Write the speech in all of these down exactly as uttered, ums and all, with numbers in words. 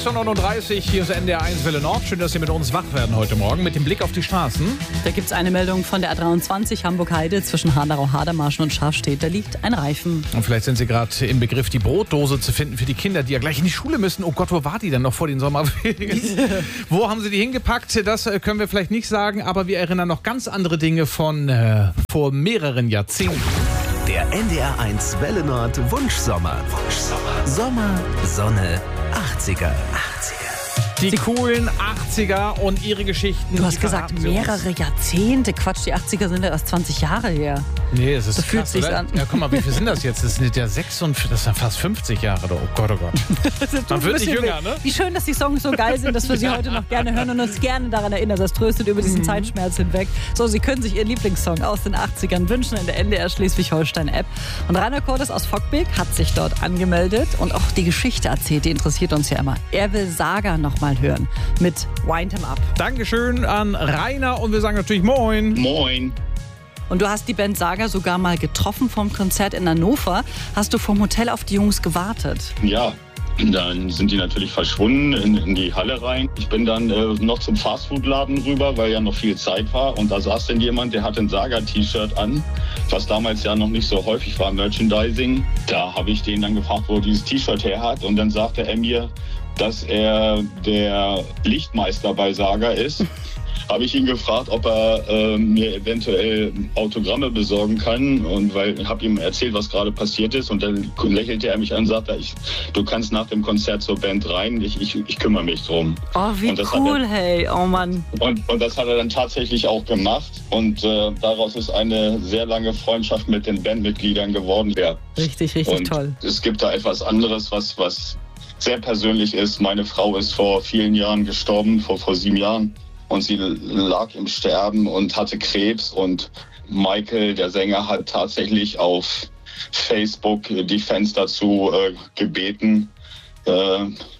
sechs Uhr neununddreißig, hier ist N D R eins Welle Nord. Schön, dass Sie mit uns wach werden heute Morgen mit dem Blick auf die Straßen. Da gibt es eine Meldung von der A dreiundzwanzig Hamburg-Heide zwischen Hanau-Hadermarschen und Schafstedt. Da liegt ein Reifen. Und vielleicht sind Sie gerade im Begriff, die Brotdose zu finden für die Kinder, die ja gleich in die Schule müssen. Oh Gott, wo war die denn noch vor den Sommerferien? Wo haben Sie die hingepackt? Das können wir vielleicht nicht sagen, aber wir erinnern noch ganz andere Dinge von äh, vor mehreren Jahrzehnten. Der N D R eins Welle Nord Wunschsommer. Wunschsommer. Sommer, Sonne, achtziger. achtziger. Die coolen achtziger und ihre Geschichten. Du hast gesagt, mehrere Jahrzehnte. Quatsch, die achtziger sind ja erst zwanzig Jahre her. Nee, es ist so fühlt krass, sich's oder? an. Ja, guck mal, wie viel sind das jetzt? Das sind ja sechsundvierzig, das sind fast fünfzig Jahre. Oh Gott, oh Gott. Man wird nicht jünger, ne? Wie schön, dass die Songs so geil sind, dass wir sie heute noch gerne hören und uns gerne daran erinnern. Das tröstet über diesen mhm. Zeitschmerz hinweg. So, Sie können sich Ihren Lieblingssong aus den achtzigern wünschen in der N D R Schleswig-Holstein-App. Und Rainer Cordes aus Fockbeek hat sich dort angemeldet und auch die Geschichte erzählt. Die interessiert uns ja immer. Er will Saga noch mal hören mit Wind 'em Up. Dankeschön an Rainer und wir sagen natürlich Moin. Moin. Und du hast die Band Saga sogar mal getroffen vom Konzert in Hannover. Hast du vom Hotel auf die Jungs gewartet? Ja, dann sind die natürlich verschwunden in, in die Halle rein. Ich bin dann äh, noch zum Fastfood-Laden rüber, weil ja noch viel Zeit war. Und da saß dann jemand, der hatte ein Saga-T-Shirt an, was damals ja noch nicht so häufig war, Merchandising. Da habe ich den dann gefragt, wo er dieses T-Shirt her hat. Und dann sagte er mir, dass er der Lichtmeister bei Saga ist. Habe ich ihn gefragt, ob er äh, mir eventuell Autogramme besorgen kann, und weil ich habe ihm erzählt, was gerade passiert ist, und dann lächelte er mich an und sagte, ich, du kannst nach dem Konzert zur Band rein, ich, ich, ich kümmere mich drum. Oh, wie cool, er, hey, oh Mann. Und, und das hat er dann tatsächlich auch gemacht, und äh, daraus ist eine sehr lange Freundschaft mit den Bandmitgliedern geworden. Ja. Richtig, richtig und toll. Es gibt da etwas anderes, was, was sehr persönlich ist. Meine Frau ist vor vielen Jahren gestorben, vor, vor sieben Jahren. Und sie lag im Sterben und hatte Krebs. Und Michael, der Sänger, hat tatsächlich auf Facebook die Fans dazu äh, gebeten, äh,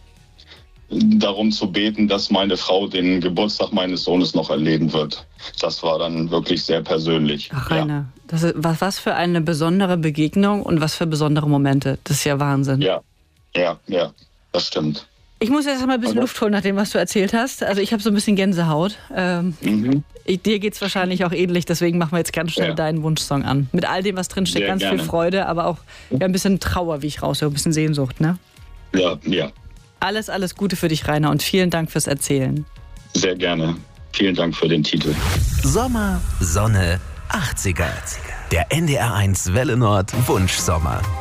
darum zu beten, dass meine Frau den Geburtstag meines Sohnes noch erleben wird. Das war dann wirklich sehr persönlich. Ach, Rainer, ja. Das ist, was, was für eine besondere Begegnung und was für besondere Momente. Das ist ja Wahnsinn. Ja, ja, ja, das stimmt. Ich muss jetzt mal ein bisschen Aber Luft holen nach dem, was du erzählt hast. Also ich habe so ein bisschen Gänsehaut. Ähm, mhm. ich, dir geht es wahrscheinlich auch ähnlich, deswegen machen wir jetzt ganz schnell ja. deinen Wunschsong an. Mit all dem, was drinsteckt, ganz gerne. Viel Freude, aber auch ja, ein bisschen Trauer, wie ich raushöre, ein bisschen Sehnsucht, ne? Ja, ja. Alles, alles Gute für dich, Rainer, und vielen Dank fürs Erzählen. Sehr gerne. Vielen Dank für den Titel. Sommer, Sonne, achtziger. Der N D R eins Welle Nord Wunschsommer.